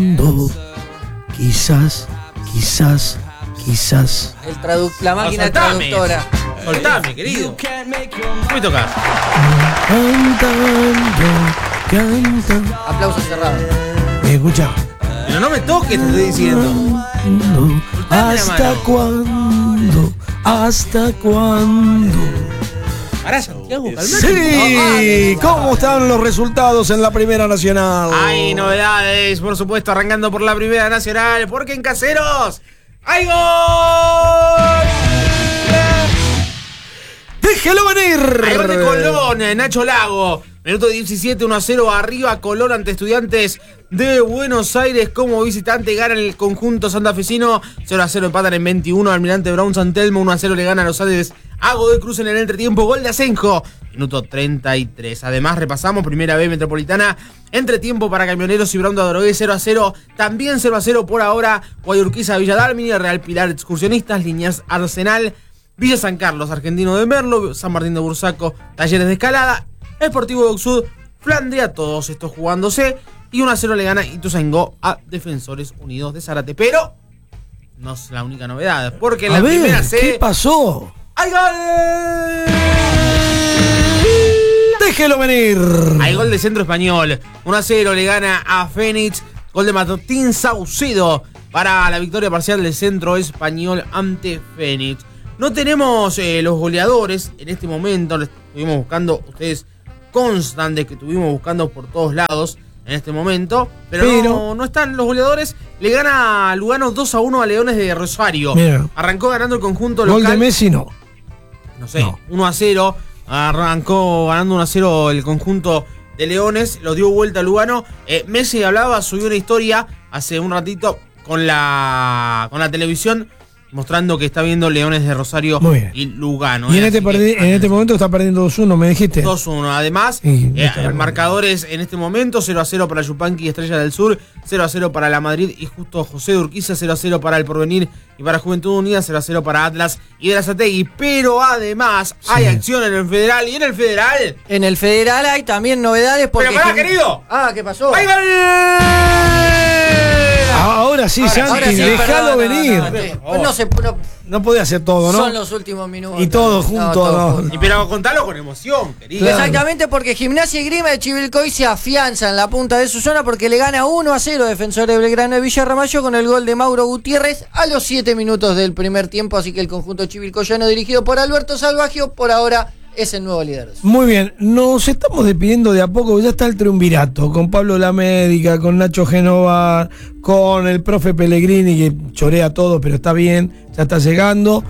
Quizás. La máquina traductora. Soltame, querido. ¿Qué me tocas? Cantando. Aplausos cerrados. Escucha. Pero no me toques, te estoy diciendo. ¿Hasta cuándo? Pará, Santiago, calmate. Sí, ¿cómo están los resultados en la Primera Nacional? Hay novedades, por supuesto, arrancando por la Primera Nacional, porque en Caseros ¡hay gol! ¡Déjelo venir! Hay gol de Colón, Nacho Lago. Minuto 17, 1-0 arriba Colón ante Estudiantes de Buenos Aires. Como visitante gana el conjunto santafesino. 0-0 empatan en 21. Almirante Brown San Telmo. 1-0 le gana a los Andes a Godoy Cruz en el entretiempo. Gol de Asenjo. Minuto 33. Además repasamos Primera B Metropolitana. Entretiempo para Camioneros y Brown de Adrogué 0-0. También 0-0 por ahora. Guayurquiza, Villa Dálmine, Real Pilar Excursionistas, Liniers Arsenal, Villa San Carlos, Argentino de Merlo, San Martín de Bursaco, Talleres de Escalada, Sportivo de Oxud, Flandria, todos estos jugándose. Y 1-0 le gana Ituzaingó a Defensores Unidos de Zárate. Pero no es la única novedad, porque en la primera C... ¿Qué pasó? ¡Hay gol! ¡Déjelo venir! Hay gol de Centro Español. 1-0 le gana a Fénix. Gol de Matotín Saucedo para la victoria parcial del Centro Español ante Fénix. No tenemos los goleadores en este momento. Les estuvimos buscando, ustedes constantes que estuvimos buscando por todos lados en este momento. Pero no están los goleadores. Le gana Lugano 2-1 a Leones de Rosario. Mira. Arrancó ganando el conjunto local. Gol de Messi no. No sé, 1-0. Arrancó ganando 1-0 el conjunto de Leones. Lo dio vuelta a Lugano. Messi subió una historia hace un ratito con la televisión, mostrando que está viendo Leones de Rosario y Lugano. Y en este momento está perdiendo 2-1, me dijiste. 2-1. Además, marcadores en este momento: 0-0 para Yupanqui y Estrella del Sur, 0-0 para la Madrid y Justo José de Urquiza, 0-0 para el Porvenir y para Juventud Unida, 0-0 para Atlas y Berazategui. Pero además hay acción en el Federal. ¿Y en el Federal? En el Federal hay también novedades porque... ¡Pero pará, querido! ¿Qué pasó? ¡Hay gol! Ahora sí, Santi, déjalo venir. No podía hacer todo, ¿no? Son los últimos minutos. Y todos juntos, ¿no? Pero contalo con emoción, querido. Claro. Exactamente, porque Gimnasia y Grima de Chivilcoy se afianza en la punta de su zona porque le gana 1-0 Defensores de Belgrano de Villarramayo con el gol de Mauro Gutiérrez a los 7 minutos del primer tiempo. Así que el conjunto chivilcoyano dirigido por Alberto Salvagio por ahora es el nuevo líder. Muy bien, nos estamos despidiendo de a poco. Ya está el triunvirato con Pablo Lamédica, con Nacho Genovar, con el profe Pellegrini, que chorea todo, pero está bien, ya está llegando.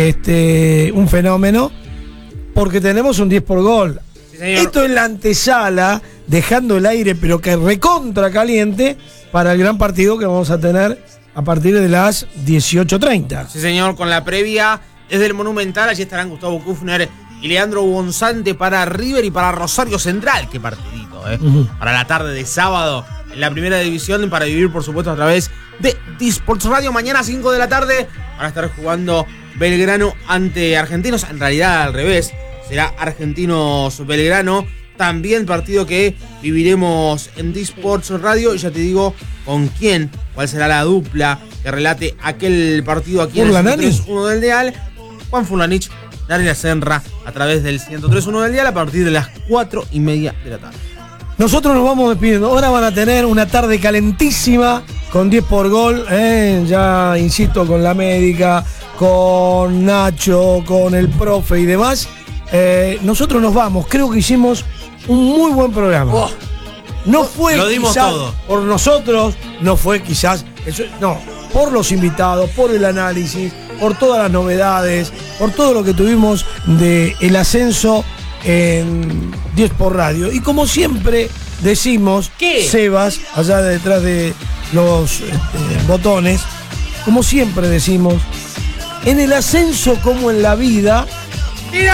Un fenómeno, porque tenemos un 10 por gol. Sí, esto es la antesala, dejando el aire, pero que recontra caliente, para el gran partido que vamos a tener a partir de las 18:30. Sí, señor, con la previa desde el Monumental. Allí estarán Gustavo Kufner y Leandro Bonzante para River y para Rosario Central. Qué partidito, para la tarde de sábado en la primera división, para vivir, por supuesto, a través de Disports Radio. Mañana a 5 de la tarde van a estar jugando Belgrano ante Argentinos. En realidad al revés, será Argentinos Belgrano. También partido que viviremos en Disports Radio. Y ya te digo con quién, cuál será la dupla que relate aquel partido aquí en el 103.1 del Dial. Juan Fulanich, Daria Senra, a través del 103.1 del Dial, a partir de las 4:30 de la tarde. Nosotros nos vamos despidiendo. Ahora van a tener una tarde calentísima con 10 por gol. Ya insisto, con la médica, con Nacho, con el profe y demás. Nosotros nos vamos. Creo que hicimos un muy buen programa. No fue lo dimos quizás todo por nosotros, no fue quizás por los invitados, por el análisis, por todas las novedades, por todo lo que tuvimos de el ascenso en 10 por radio. Y como siempre decimos, Sebas, allá detrás de los botones, como siempre decimos, en el ascenso como en la vida,